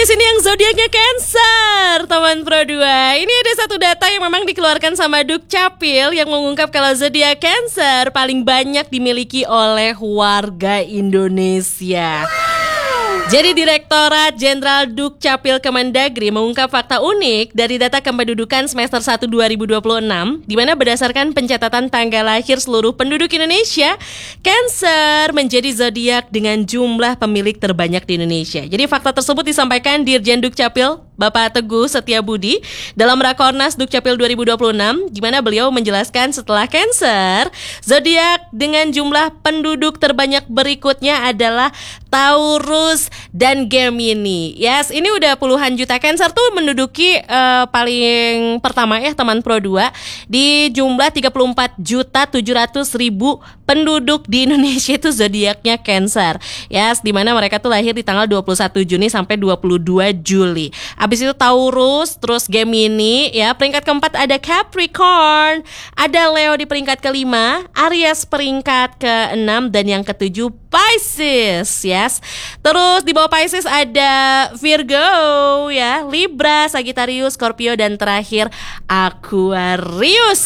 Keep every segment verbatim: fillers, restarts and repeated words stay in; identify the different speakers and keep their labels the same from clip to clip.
Speaker 1: sini yang zodiaknya Cancer, teman Pro dua. Ini ada satu data yang memang dikeluarkan sama Dukcapil yang mengungkap kalau zodiak Cancer paling banyak dimiliki oleh warga Indonesia. Jadi Direktorat Jenderal Dukcapil Kemendagri mengungkap fakta unik dari data kependudukan semester satu dua ribu dua puluh enam, di mana berdasarkan pencatatan tanggal lahir seluruh penduduk Indonesia, Cancer menjadi zodiak dengan jumlah pemilik terbanyak di Indonesia. Jadi fakta tersebut disampaikan Dirjen Dukcapil Bapak Teguh Setiabudi dalam Rakornas Dukcapil dua ribu dua puluh enam, di mana beliau menjelaskan setelah Cancer, zodiak dengan jumlah penduduk terbanyak berikutnya adalah Taurus dan Gemini. Yes, ini udah puluhan juta. Cancer tuh menduduki uh, paling pertama ya teman Pro dua di jumlah tiga puluh empat juta tujuh ratus ribu penduduk di Indonesia itu zodiaknya Cancer. Yes, di mana mereka tuh lahir di tanggal dua puluh satu Juni sampai dua puluh dua Juli. Habis itu Taurus, terus Gemini, ya. Peringkat keempat ada Capricorn, ada Leo di peringkat kelima, Aries peringkat keenam, dan yang ketujuh Pisces, yes. Terus di bawah Pisces ada Virgo, ya, Libra, Sagittarius, Scorpio, dan terakhir Aquarius.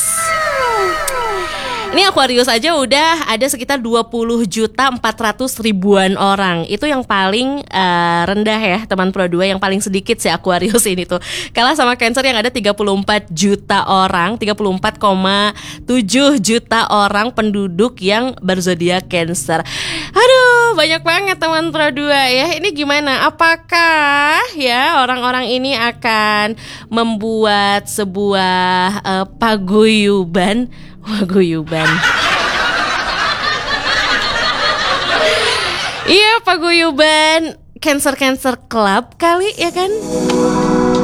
Speaker 1: Ini Aquarius aja udah ada sekitar dua puluh juta empat ratus ribuan orang. Itu yang paling uh, rendah ya teman Pro dua, yang paling sedikit si Aquarius ini tuh. Kalah sama Cancer yang ada tiga puluh empat juta orang, tiga puluh empat koma tujuh juta orang penduduk yang berzodiak Cancer. Aduh, banyak banget teman Pro dua ya. Ini gimana? Apakah ya orang-orang ini akan membuat sebuah uh, paguyuban Paguyuban. Iya, paguyuban Cancer Cancer Club kali ya kan?